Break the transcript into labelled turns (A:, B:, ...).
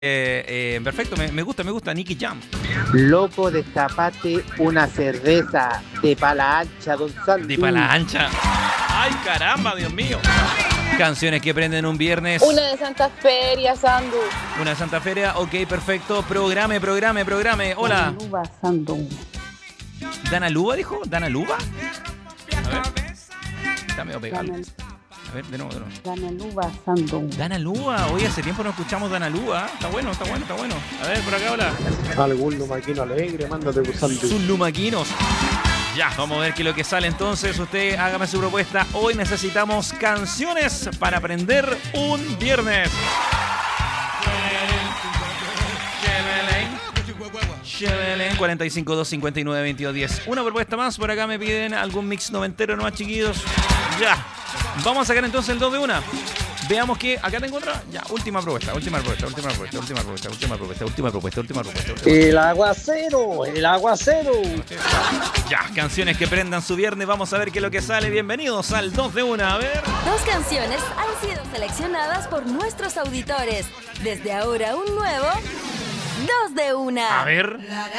A: Perfecto, me gusta Nicky Jam.
B: Loco, destapate una cerveza de pala ancha, don Sandy.
A: De pala ancha. Ay, caramba, Dios mío. Canciones que prenden un viernes.
C: Una de Santa Feria, Sandu.
A: Una de Santa Feria, ok, perfecto. Programe. Hola.
C: Dana Luba, Sandu.
A: ¿Dana Luba dijo? ¿Dana Luba? A ver. Está medio pegado. A ver, de nuevo.
C: Dana Luba, Sandu.
A: Dana Luba, hoy hace tiempo no escuchamos Dana Luba. Está bueno. A ver, por acá, hola.
D: Algún lumaquino alegre, mándate usando.
A: Sus lumaquinos. Ya, vamos a ver qué es lo que sale entonces. Usted hágame su propuesta. Hoy necesitamos canciones para aprender un viernes. Chevelen 45-259-2210. Una propuesta más. Por acá me piden algún mix noventero nomás, chiquillos. Ya. Vamos a sacar entonces el 2 de 1. Veamos que acá tengo otra. Ya, última propuesta.
D: El aguacero.
A: Ya, canciones que prendan su viernes. Vamos a ver qué es lo que sale. Bienvenidos al 2 de 1. A ver.
E: Dos canciones han sido seleccionadas por nuestros auditores. Desde ahora un nuevo 2 de 1.
A: A ver.